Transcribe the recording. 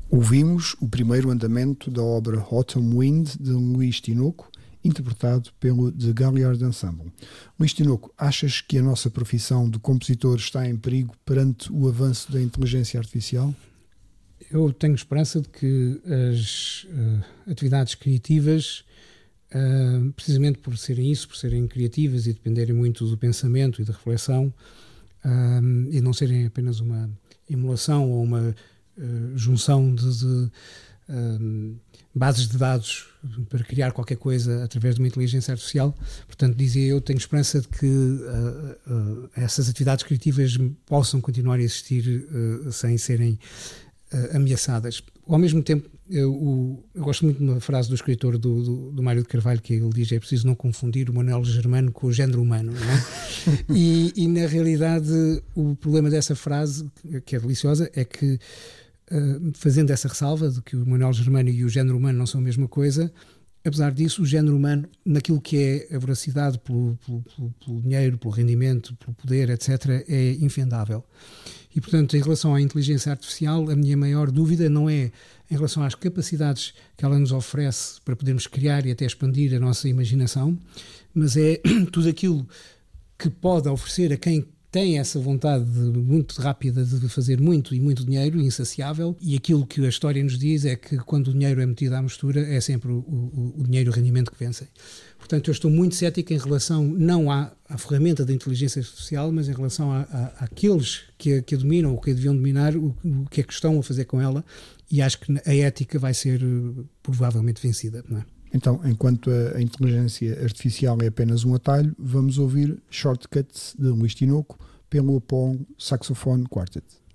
Ouvimos o primeiro andamento da obra Autumn Wind de Luís Tinoco, interpretado pelo The Galliard Ensemble. Luís Tinoco, achas que a nossa profissão de compositor está em perigo perante o avanço da inteligência artificial? Eu tenho esperança de que as atividades criativas, precisamente por serem isso, por serem criativas e dependerem muito do pensamento e da reflexão, e não serem apenas uma emulação ou uma junção de bases de dados para criar qualquer coisa através de uma inteligência artificial. Portanto, dizia eu, tenho esperança de que essas atividades criativas possam continuar a existir sem serem ameaçadas. Ao mesmo tempo, eu gosto muito de uma frase do escritor do Mário de Carvalho, que ele diz: é preciso não confundir o Manuel Germano com o género humano, não é? e na realidade o problema dessa frase, que é deliciosa, é que fazendo essa ressalva de que o Manuel Germano e o género humano não são a mesma coisa, apesar disso, o género humano, naquilo que é a voracidade pelo dinheiro, pelo rendimento, pelo poder, etc., é infendável. E, portanto, em relação à inteligência artificial, a minha maior dúvida não é em relação às capacidades que ela nos oferece para podermos criar e até expandir a nossa imaginação, mas é tudo aquilo que pode oferecer a quem tem essa vontade muito rápida de fazer muito e muito dinheiro, insaciável, e aquilo que a história nos diz é que quando o dinheiro é metido à mistura é sempre o dinheiro e o rendimento que vencem. Portanto, eu estou muito cético em relação não à ferramenta da inteligência artificial, mas em relação àqueles que a dominam ou que a deviam dominar, o que é que estão a fazer com ela, e acho que a ética vai ser provavelmente vencida, não é? Então, enquanto a inteligência artificial é apenas um atalho, vamos ouvir Shortcuts de Luís Tinoco pelo Apollo Saxophone Quartet.